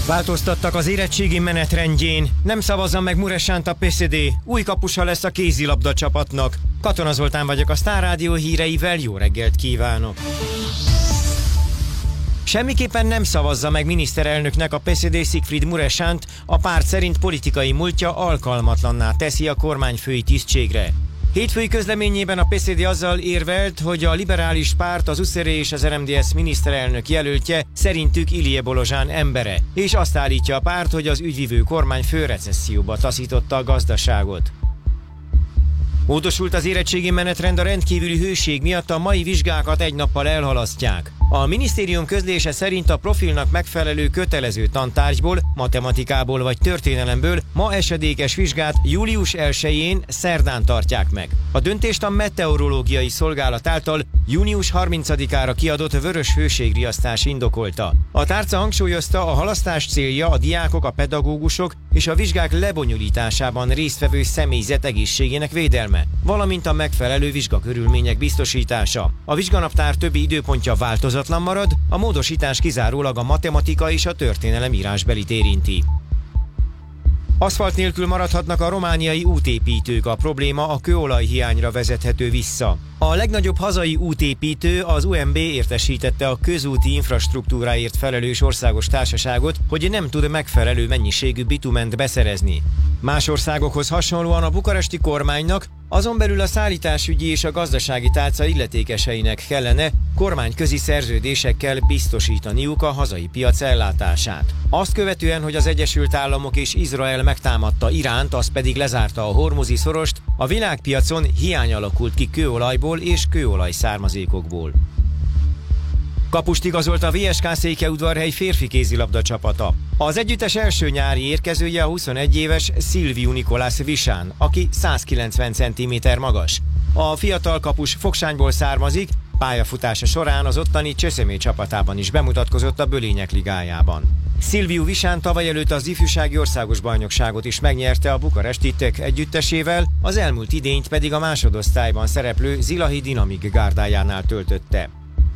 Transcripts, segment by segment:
Változtattak az érettségi menetrendjén. Nem szavazza meg Muresánt a PSD. Új kapusa lesz a kézilabda csapatnak. Katona Zoltán vagyok, a Sztár Rádió híreivel. Jó reggelt kívánok! Semmiképpen nem szavazza meg miniszterelnöknek a PSD Siegfried Muresánt, a párt szerint politikai múltja alkalmatlanná teszi a kormányfői tisztségre. Hétfői közleményében a PSD azzal érvelt, hogy a liberális párt, az USZR és az RMDSZ miniszterelnök jelöltje szerintük Ilie Bolozsán embere, és azt állítja a párt, hogy az ügyvivő kormányfő recesszióba taszította a gazdaságot. Módosult az érettségi menetrend, a rendkívüli hőség miatt a mai vizsgákat egy nappal elhalasztják. A minisztérium közlése szerint a profilnak megfelelő kötelező tantárgyból, matematikából vagy történelemből ma esedékes vizsgát július 1-én szerdán tartják meg. A döntést a meteorológiai szolgálat által június 30-ára kiadott vörös hőségriasztás indokolta. A tárca hangsúlyozta, a halasztás célja a diákok, a pedagógusok és a vizsgák lebonyolításában résztvevő személyzet egészségének védelme, valamint a megfelelő vizsgakörülmények biztosítása. A vizsganaptár többi időpontja változatlan marad, a módosítás kizárólag a matematika és a történelem írásbelit érinti. Aszfalt nélkül maradhatnak a romániai útépítők, a probléma a kőolajhiányra vezethető vissza. A legnagyobb hazai útépítő, az UMB értesítette a közúti infrastruktúráért felelős országos társaságot, hogy nem tud megfelelő mennyiségű bitument beszerezni. Más országokhoz hasonlóan a bukaresti kormánynak, azon belül a szállításügyi és a gazdasági tálca illetékeseinek kellene kormányközi szerződésekkel biztosítaniuk a hazai piac ellátását. Azt követően, hogy az Egyesült Államok és Izrael megtámadta Iránt, az pedig lezárta a Hormuzi szorost, a világpiacon hiány alakult ki kőolajból és kőolaj származékokból. Kapust igazolt a VSK Székelyudvarhely férfi kézilabda csapata. Az együttes első nyári érkezője a 21 éves Silviu Nicolas Visán, aki 190 cm magas. A fiatal kapus Fogsányból származik, pályafutása során az ottani Cseszemé csapatában is bemutatkozott a Bölények ligájában. Silviu Visán tavaly előtt az ifjúsági országos bajnokságot is megnyerte a bukaresti TEK együttesével, az elmúlt idényt pedig a másodosztályban szereplő Zilahi Dinamik gárdájánál töltötte.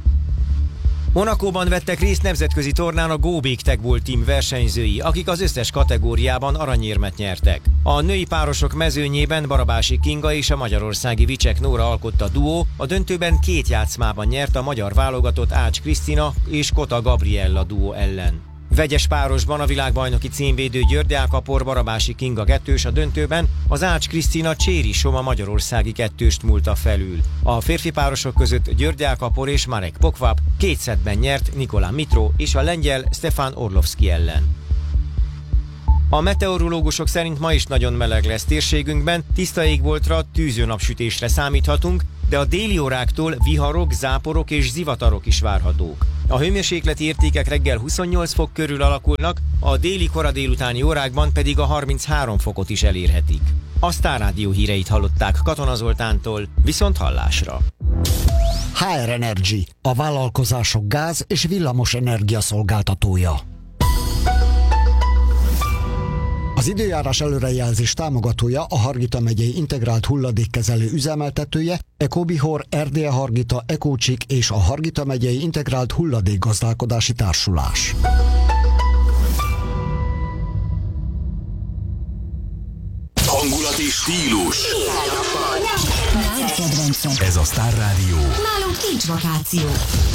Monacóban vettek részt nemzetközi tornán a Go Big Tech Ball Team versenyzői, akik az összes kategóriában aranyérmet nyertek. A női párosok mezőnyében Barabási Kinga és a magyarországi Vicsek Nóra alkotta duó, a döntőben 2 játszmában nyert a magyar válogatott Ács Krisztina és Kota Gabriella duó ellen. Vegyes párosban a világbajnoki címvédő György Ákapor Barabási Kinga 2-s a döntőben, az Ács Krisztina Cséri Soma magyarországi 2-st múlta felül. A férfi párosok között György Ákapor és Marek Pokvap 2 szettben nyert Nikolá Mitro és a lengyel Stefan Orlovski ellen. A meteorológusok szerint ma is nagyon meleg lesz térségünkben, tiszta égboltra, tűző napsütésre számíthatunk, de a déli óráktól viharok, záporok és zivatarok is várhatók. A hőmérsékleti értékek reggel 28 fok körül alakulnak, a déli kora délutáni órákban pedig a 33 fokot is elérhetik. A Sztár Rádió híreit hallották Katona Zoltántól, viszont hallásra. HR Energy, a vállalkozások gáz- és villamos energia szolgáltatója. Az időjárás előrejelzés támogatója a Hargita megyei integrált hulladékkezelő üzemeltetője, Ecobihor, Erdélye Hargita, Ecócsik és a Hargita megyei integrált hulladékgazdálkodási társulás. Hangulat és stílus. Nagy kedvencem. Ez a Sztár Rádió. Nálunk nincs vakáció.